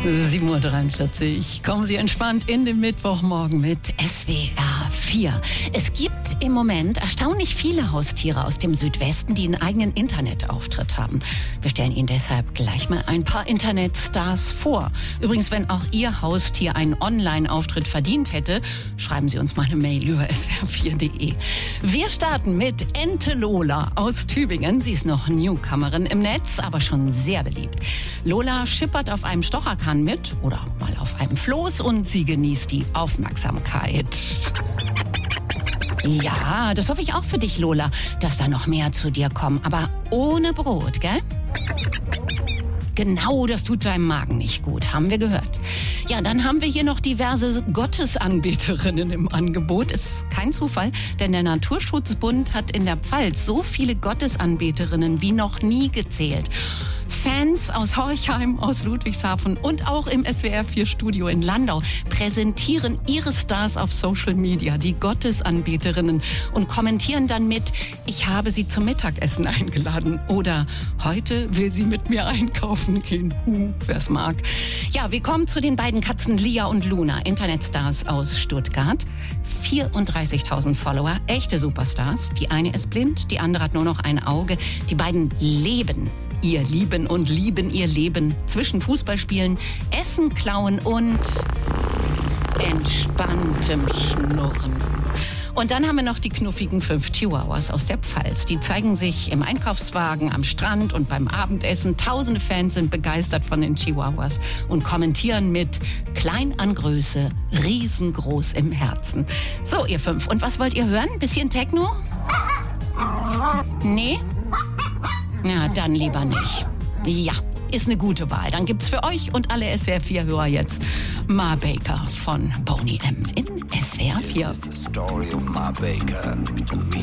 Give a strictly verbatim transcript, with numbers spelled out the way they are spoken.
sieben Uhr dreiundvierzig. Kommen Sie entspannt in den Mittwochmorgen mit S W R vier. Es gibt im Moment erstaunlich viele Haustiere aus dem Südwesten, die einen eigenen Internetauftritt haben. Wir stellen Ihnen deshalb gleich mal ein paar Internetstars vor. Übrigens, wenn auch Ihr Haustier einen Online-Auftritt verdient hätte, schreiben Sie uns mal eine Mail über s w r vier punkt de. Wir starten mit Ente Lola aus Tübingen. Sie ist noch Newcomerin im Netz, aber schon sehr beliebt. Lola schippert auf einem Stocherkahn mit oder mal auf einem Floß und sie genießt die Aufmerksamkeit. Ja, das hoffe ich auch für dich, Lola, dass da noch mehr zu dir kommen, aber ohne Brot, gell? Genau, das tut deinem Magen nicht gut, haben wir gehört. Ja, dann haben wir hier noch diverse Gottesanbeterinnen im Angebot. Ist kein Zufall, denn der Naturschutzbund hat in der Pfalz so viele Gottesanbeterinnen wie noch nie gezählt. Fans aus Horchheim, aus Ludwigshafen und auch im S W R vier Studio in Landau präsentieren ihre Stars auf Social Media, die Gottesanbeterinnen, und kommentieren dann mit: Ich habe sie zum Mittagessen eingeladen oder heute will sie mit mir einkaufen gehen. Huh, wer's mag. Ja, wir kommen zu den beiden Katzen Lia und Luna, Internetstars aus Stuttgart. vierunddreißigtausend Follower, echte Superstars. Die eine ist blind, die andere hat nur noch ein Auge. Die beiden leben ihr Lieben und lieben ihr Leben zwischen Fußballspielen, Essen klauen und entspanntem Schnurren. Und dann haben wir noch die knuffigen fünf Chihuahuas aus der Pfalz. Die zeigen sich im Einkaufswagen, am Strand und beim Abendessen. Tausende Fans sind begeistert von den Chihuahuas und kommentieren mit: klein an Größe, riesengroß im Herzen. So, ihr fünf. Und was wollt ihr hören? Bisschen Techno? Nee? Ja, dann lieber nicht. Ja, ist eine gute Wahl. Dann gibt's für euch und alle S W R vier Hörer jetzt Ma Baker von Boney M. in S W R vier. This is the story of Ma Baker.